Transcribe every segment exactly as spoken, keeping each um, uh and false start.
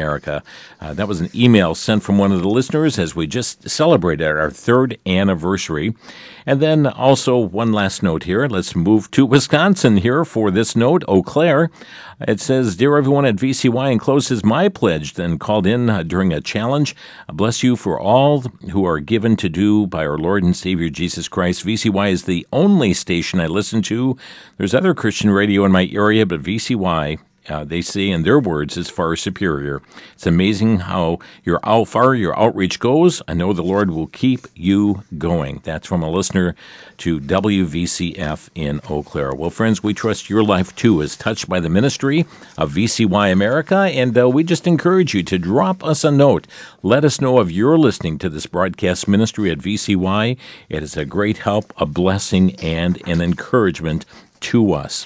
America. Uh, that was an email sent from one of the listeners as we just celebrated our third anniversary. And then also one last note here. Let's move to Wisconsin here for this note. Eau Claire, it says, "Dear everyone at V C Y, encloses my pledge, then called in uh, during a challenge. Uh, bless you for all who are given to do by our Lord and Savior Jesus Christ. V C Y is the only station I listen to. There's other Christian radio in my area, but V C Y, Uh, they say in their words, is far superior. It's amazing how your how far your outreach goes. I know the Lord will keep you going." That's from a listener to W V C F in Eau Claire. Well, friends, we trust your life, too, is touched by the ministry of V C Y America, and uh, we just encourage you to drop us a note. Let us know if you're listening to this broadcast ministry at V C Y. It is a great help, a blessing, and an encouragement to us.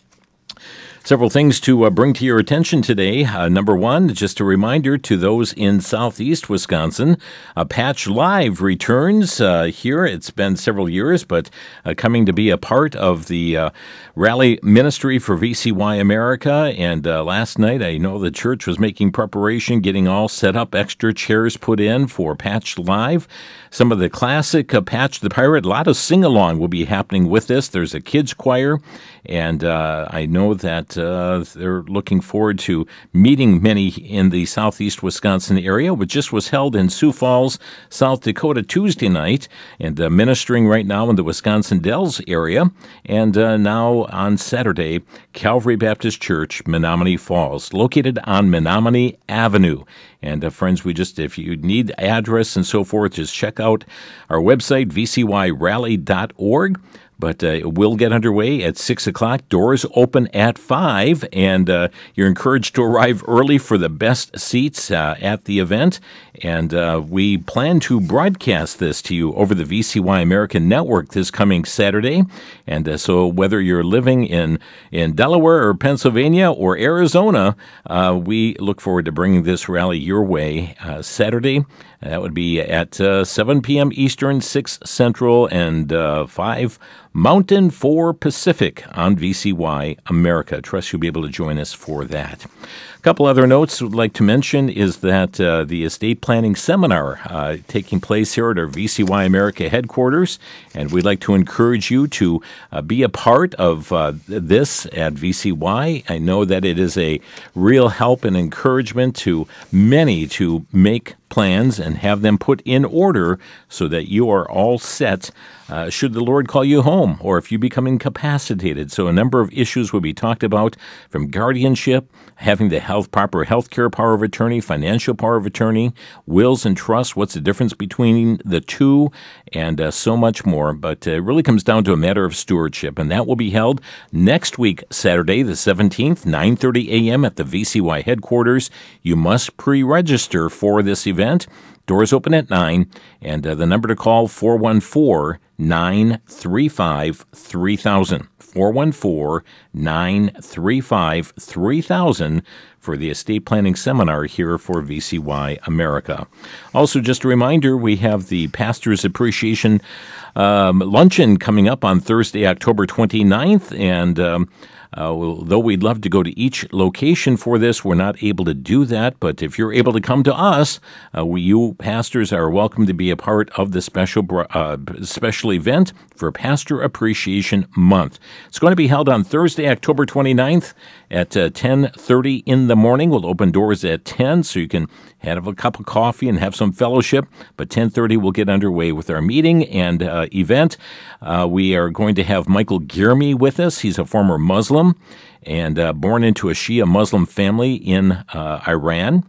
Several things to uh, bring to your attention today. Uh, number one, just a reminder to those in southeast Wisconsin, uh, Patch Live returns uh, here. It's been several years, but uh, coming to be a part of the uh, rally ministry for V C Y America. And uh, last night, I know the church was making preparation, getting all set up, extra chairs put in for Patch Live. Some of the classic uh, Patch the Pirate, a lot of sing-along will be happening with this. There's a kids choir, and uh, I know that uh, they're looking forward to meeting many in the southeast Wisconsin area, which just was held in Sioux Falls, South Dakota Tuesday night, and uh, ministering right now in the Wisconsin Dells area. And uh, now on Saturday, Calvary Baptist Church, Menominee Falls, located on Menominee Avenue. And uh, friends, we just, if you need address and so forth, just check out our website, v c y rally dot org. But uh, it will get underway at six o'clock. Doors open at five, and uh, you're encouraged to arrive early for the best seats uh, at the event. And uh, we plan to broadcast this to you over the V C Y American Network this coming Saturday. And uh, so whether you're living in, in Delaware or Pennsylvania or Arizona, uh, we look forward to bringing this rally your way uh, Saturday. That would be at uh, seven p.m. Eastern, six Central, and uh, five Mountain, four Pacific on V C Y America. Trust you'll be able to join us for that. A couple other notes I'd like to mention is that uh, the estate planning seminar uh, taking place here at our V C Y America headquarters, and we'd like to encourage you to uh, be a part of uh, this at V C Y. I know that it is a real help and encouragement to many to make plans and have them put in order so that you are all set uh, should the Lord call you home or if you become incapacitated. So a number of issues will be talked about, from guardianship, having the health proper health care power of attorney, financial power of attorney, wills and trusts, what's the difference between the two, and uh, so much more. But uh, it really comes down to a matter of stewardship, and that will be held next week, Saturday the seventeenth, nine thirty a.m. at the V C Y headquarters. You must pre-register for this event. Doors open at nine, and uh, the number to call, four one four, nine three five, three thousand. four one four, nine three five, three thousand for the estate planning seminar here for V C Y America. Also, just a reminder, we have the Pastor's Appreciation um, Luncheon coming up on Thursday, October twenty-ninth, and um, Uh, well, though we'd love to go to each location for this, we're not able to do that. But if you're able to come to us, uh, we, you pastors are welcome to be a part of the special uh, special event for Pastor Appreciation Month. It's going to be held on Thursday, October twenty-ninth at uh, ten thirty in the morning. We'll open doors at ten, so you can have a cup of coffee and have some fellowship. But ten thirty, we'll get underway with our meeting and uh, event. Uh, we are going to have Michael Gierme with us. He's a former Muslim and uh, born into a Shia Muslim family in uh, Iran,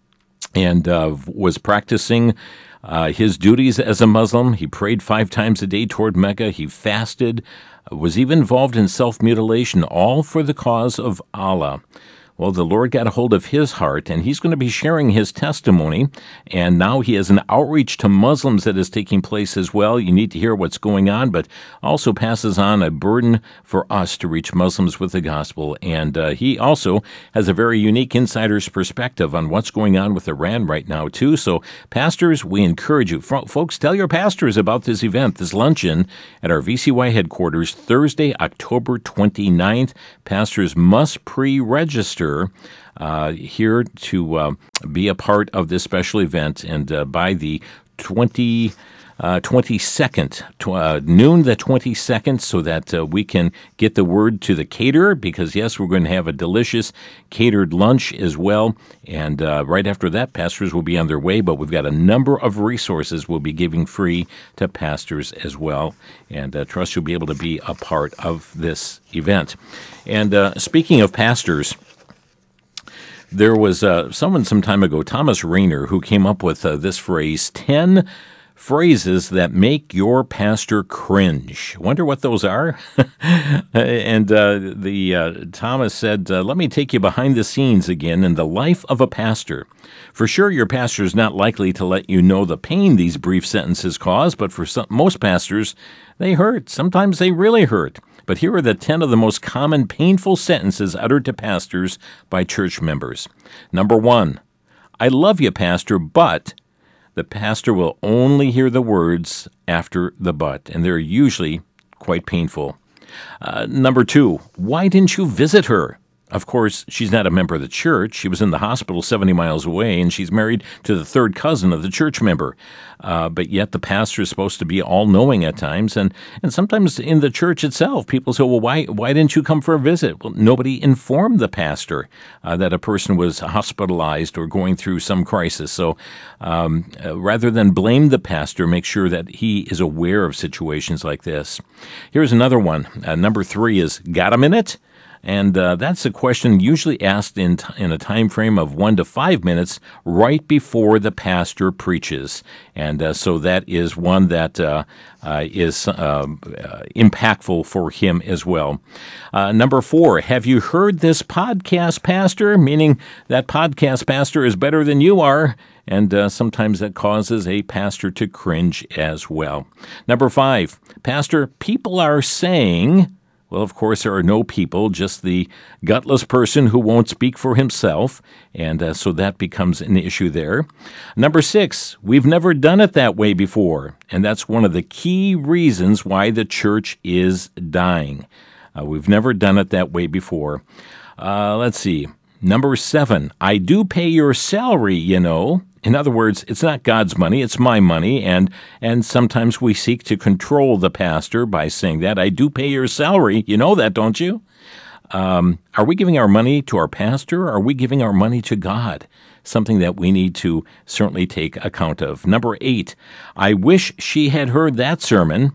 and uh, was practicing uh, his duties as a Muslim. He prayed five times a day toward Mecca. He fasted, was even involved in self-mutilation, all for the cause of Allah. Well, the Lord got a hold of his heart, and he's going to be sharing his testimony, and now he has an outreach to Muslims that is taking place as well. You need to hear what's going on, but also passes on a burden for us to reach Muslims with the gospel, and uh, he also has a very unique insider's perspective on what's going on with Iran right now, too. So, pastors, we encourage you. F- folks, tell your pastors about this event, this luncheon at our V C Y headquarters, Thursday, October twenty-ninth. Pastors must pre-register uh, here to uh, be a part of this special event. And uh, by the twenty Uh, twenty-second, tw- uh, noon the twenty-second, so that uh, we can get the word to the caterer, because, yes, we're going to have a delicious catered lunch as well. And uh, right after that, pastors will be on their way, but we've got a number of resources we'll be giving free to pastors as well. And uh, trust you'll be able to be a part of this event. And uh, speaking of pastors, there was uh, someone some time ago, Thomas Rayner, who came up with uh, this phrase, ten phrases that make your pastor cringe. Wonder what those are? and uh, the uh, Thomas said, uh, let me take you behind the scenes again in the life of a pastor. For sure, your pastor is not likely to let you know the pain these brief sentences cause, but for some, most pastors, they hurt. Sometimes they really hurt. But here are the ten of the most common painful sentences uttered to pastors by church members. Number one, I love you, pastor, but... The pastor will only hear the words after the but, and they're usually quite painful. Uh, number two, why didn't you visit her? Of course, she's not a member of the church. She was in the hospital seventy miles away, and she's married to the third cousin of the church member. Uh, but yet the pastor is supposed to be all-knowing at times, and, and sometimes in the church itself, people say, well, why why didn't you come for a visit? Well, nobody informed the pastor uh, that a person was hospitalized or going through some crisis. So um, uh, rather than blame the pastor, make sure that he is aware of situations like this. Here's another one. Uh, number three is, got a minute? And uh, that's a question usually asked in t- in a time frame of one to five minutes right before the pastor preaches. And uh, so that is one that uh, uh, is uh, uh, impactful for him as well. Uh, number four, have you heard this podcast, pastor? Meaning that podcast pastor is better than you are. And uh, sometimes that causes a pastor to cringe as well. Number five, pastor, people are saying... Well, of course, there are no people, just the gutless person who won't speak for himself, and uh, so that becomes an issue there. Number six, we've never done it that way before, and that's one of the key reasons why the church is dying. Uh, we've never done it that way before. Uh, let's see. Number seven, I do pay your salary, you know. In other words, it's not God's money, it's my money, and and sometimes we seek to control the pastor by saying that. I do pay your salary. You know that, don't you? Um, are we giving our money to our pastor, or are we giving our money to God? Something that we need to certainly take account of. Number eight, I wish she had heard that sermon.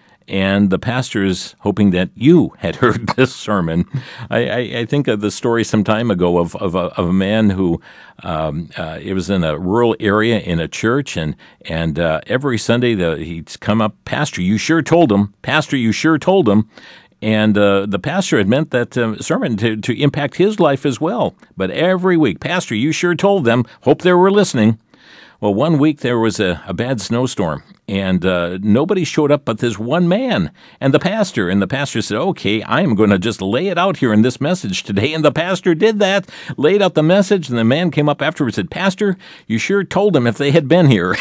And the pastor is hoping that you had heard this sermon. I, I, I think of the story some time ago of of a, of a man who um, uh, it was in a rural area in a church, and and uh, every Sunday the, he'd come up, Pastor, you sure told him. Pastor, you sure told him. And uh, the pastor had meant that uh, sermon to, to impact his life as well. But every week, Pastor, you sure told them. Hope they were listening. Well, one week there was a, a bad snowstorm, and uh, nobody showed up but this one man and the pastor. And the pastor said, okay, I'm going to just lay it out here in this message today. And the pastor did that, laid out the message, and the man came up afterwards and said, Pastor, you sure told them if they had been here.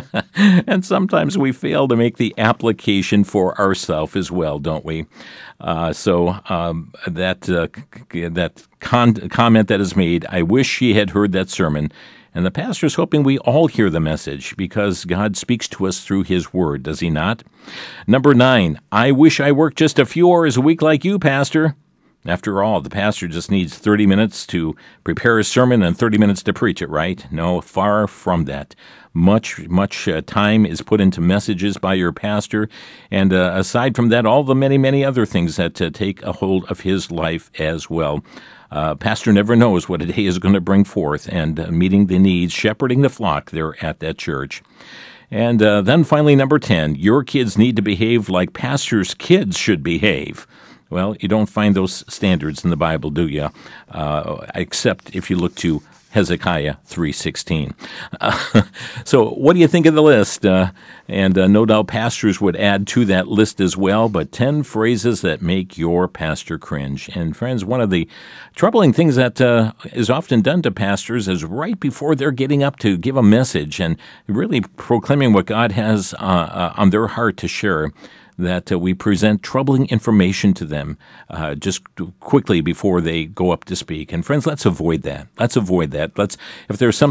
And sometimes we fail to make the application for ourselves as well, don't we? Uh, so um, that, uh, that con- comment that is made, I wish she had heard that sermon. And the pastor is hoping we all hear the message, because God speaks to us through His Word, does He not? Number nine, I wish I worked just a few hours a week like you, Pastor. After all, the pastor just needs thirty minutes to prepare a sermon and thirty minutes to preach it, right? No, far from that. Much, much uh, time is put into messages by your pastor, and uh, aside from that, all the many, many other things that uh, take a hold of his life as well. Uh, pastor never knows what a day is going to bring forth, and uh, meeting the needs, shepherding the flock there at that church. And uh, then finally, number ten, your kids need to behave like pastors' kids should behave. Well, you don't find those standards in the Bible, do you? Uh, except if you look to Hezekiah three sixteen. Uh, so what do you think of the list? Uh, and uh, no doubt pastors would add to that list as well, but ten phrases that make your pastor cringe. And friends, one of the troubling things that uh, is often done to pastors is right before they're getting up to give a message and really proclaiming what God has uh, uh, on their heart to share, that uh, we present troubling information to them uh, just quickly before they go up to speak. And friends, let's avoid that. Let's avoid that. Let's, if there's something